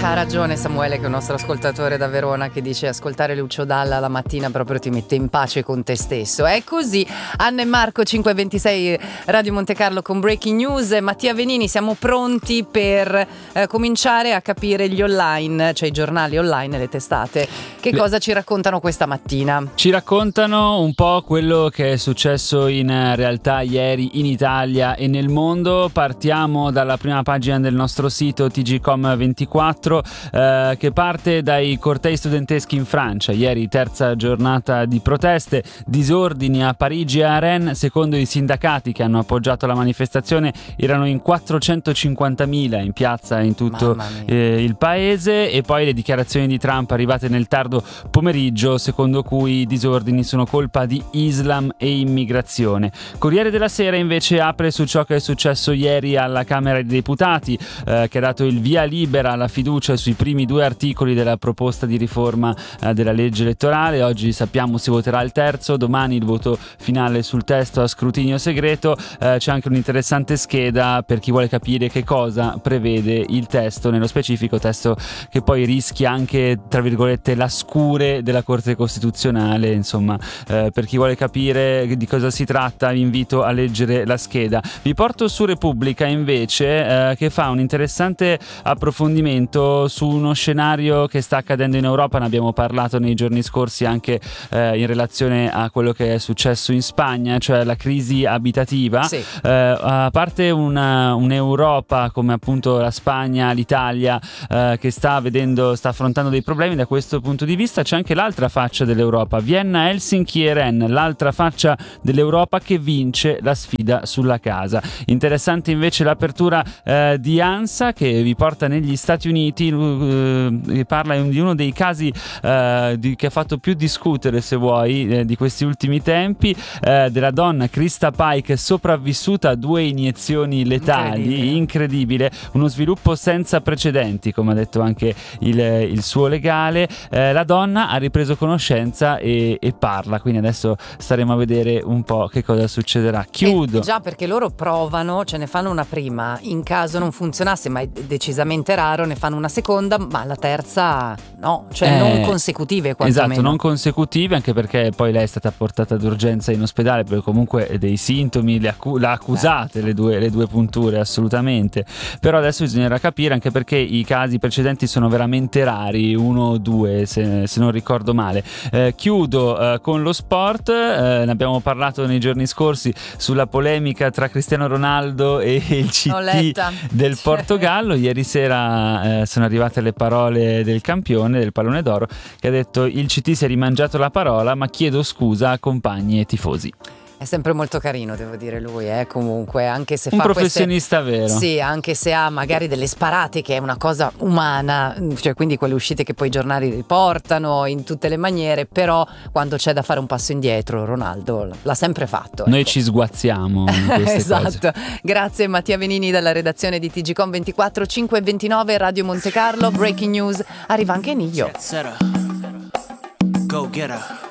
Ha ragione Samuele, che è un nostro ascoltatore da Verona, che dice: ascoltare Lucio Dalla la mattina proprio ti mette in pace con te stesso. È così. Anna e Marco, 526 Radio Monte Carlo con Breaking News. Mattia Venini, siamo pronti per cominciare a capire gli online, cioè i giornali online e le testate. Cosa ci raccontano questa mattina? Ci raccontano un po' quello che è successo in realtà ieri in Italia e nel mondo. Partiamo dalla prima pagina del nostro sito TGcom24, che parte dai cortei studenteschi in Francia. Ieri terza giornata di proteste, disordini a Parigi e a Rennes. Secondo i sindacati che hanno appoggiato la manifestazione erano in 450.000 in piazza in tutto il paese. E poi le dichiarazioni di Trump arrivate nel tardo pomeriggio, secondo cui i disordini sono colpa di Islam e immigrazione. Corriere della Sera invece apre su ciò che è successo ieri alla Camera dei Deputati, che ha dato il via libera alla fiducia sui primi due articoli della proposta di riforma della legge elettorale. Oggi sappiamo si voterà il terzo, domani il voto finale sul testo a scrutinio segreto. C'è anche un'interessante scheda per chi vuole capire che cosa prevede il testo, nello specifico testo che poi rischia anche, tra virgolette, la scure della Corte Costituzionale. Insomma, per chi vuole capire di cosa si tratta vi invito a leggere la scheda. Vi porto su Repubblica invece, che fa un interessante approfondimento su uno scenario che sta accadendo in Europa. Ne abbiamo parlato nei giorni scorsi anche in relazione a quello che è successo in Spagna, cioè la crisi abitativa. Sì. A parte un'Europa come appunto la Spagna, l'Italia, che sta affrontando dei problemi da questo punto di vista, c'è anche l'altra faccia dell'Europa, Vienna, Helsinki e Rennes, l'altra faccia dell'Europa che vince la sfida sulla casa. Interessante invece l'apertura di ANSA, che vi porta negli Stati Uniti. Parla di uno dei casi che ha fatto più discutere, se vuoi, di questi ultimi tempi, della donna Krista Pike sopravvissuta a 2 iniezioni letali. Incredibile, uno sviluppo senza precedenti, come ha detto anche il suo legale. La donna ha ripreso conoscenza e parla, quindi adesso staremo a vedere un po' che cosa succederà. Chiudo. Già, perché loro provano, ce ne fanno una prima, in caso non funzionasse, ma è decisamente raro, ne fanno una seconda, ma la terza no, cioè non consecutive quantomeno. Esatto, non consecutive, anche perché poi lei è stata portata d'urgenza in ospedale perché comunque dei sintomi l'ha accusate, le due punture, assolutamente. Però adesso bisognerà capire, anche perché i casi precedenti sono veramente rari, 1 o 2 se non ricordo male. Chiudo con lo sport. Ne abbiamo parlato nei giorni scorsi sulla polemica tra Cristiano Ronaldo e il CT del Portogallo. Ieri sera sono arrivate le parole del campione del pallone d'oro, che ha detto: il CT si è rimangiato la parola, ma chiedo scusa a compagni e tifosi. È sempre molto carino, devo dire, lui, comunque, anche se un professionista vero. Sì, anche se ha magari delle sparate, che è una cosa umana, cioè quindi quelle uscite che poi i giornali riportano in tutte le maniere, però quando c'è da fare un passo indietro Ronaldo l'ha sempre fatto. Noi ci sguazziamo in queste esatto. cose. Grazie Mattia Venini dalla redazione di TGcom24, 5:29 Radio Monte Carlo. Breaking News, arriva anche Niglio. Go get her.